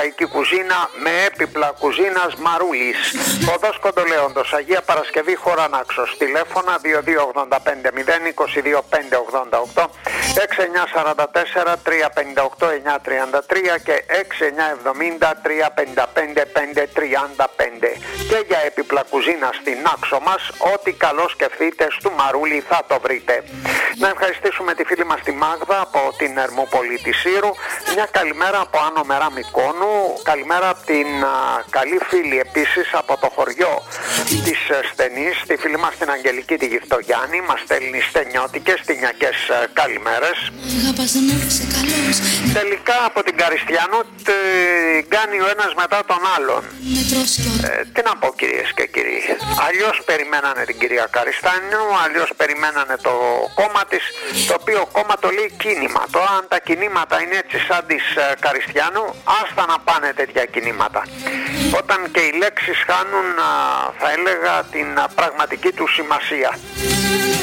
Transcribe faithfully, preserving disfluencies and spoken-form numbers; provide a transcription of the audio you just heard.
λαϊκή κουζίνα με έπιπλα κουζίνας Μαρούλης. Οδός Κοντολέοντος, Αγία Παρασκευή, χώρα Νάξος. Τηλέφωνα δύο δύο ογδόντα πέντε μηδέν είκοσι δύο πέντε ογδόντα οκτώ, έξι εννιά τέσσερα τέσσερα τρία πέντε οκτώ εννιά τριάντα τρία και έξι εννιά εβδομήντα τρία πενήντα πέντε πέντε τριάντα πέντε. Και για έπιπλα κουζίνα στην Νάξο μας, ό,τι καλό σκεφτείτε στου Μαρούλη θα το βρείτε. Να ευχαριστήσουμε τη φίλη μας τη Μάγδα από την Ερμούπολη της Σύρου. Μια καλημέρα από Άνω Μερά Μικόνου. Καλημέρα από την α, καλή φίλη επίσης από το χωριό της Στενής, τη φίλη μας την Αγγελική τη Γυφτογιάννη. Μας στέλνει στενιώτικες, τινιακές καλημέρες. Τελικά από την Καριστιανού την κάνει ο ένας μετά τον άλλον. Ε, τι να πω κυρίες και κύριοι, αλλιώς περιμένανε την κυρία Καριστιανού, αλλιώς περιμένανε το κόμμα της, το οποίο κόμμα το λέει κίνημα. Το αν τα κινήματα είναι έτσι σαν της Καριστιανού, άστα να πάνε τέτοια κινήματα. Όταν και οι λέξεις χάνουν, θα έλεγα, την πραγματική του σημασία.